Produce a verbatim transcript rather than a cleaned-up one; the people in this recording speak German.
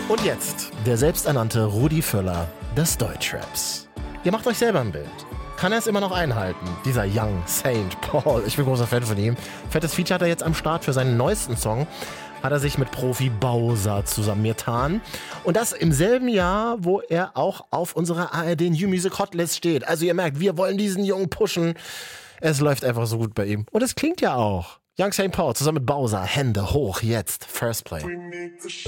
Und jetzt der selbsternannte Rudi Völler des Deutschraps. Ihr macht euch selber ein Bild. Kann er es immer noch einhalten? Dieser Young Saint Paul. Ich bin großer Fan von ihm. Fettes Feature hat er jetzt am Start für seinen neuesten Song. Hat er sich mit Profi Bowser zusammengetan. Und das im selben Jahr, wo er auch auf unserer A R D New Music Hotlist steht. Also ihr merkt, wir wollen diesen Jungen pushen. Es läuft einfach so gut bei ihm. Und es klingt ja auch. Young Saint Paul zusammen mit Bowser. Hände hoch jetzt. First Play.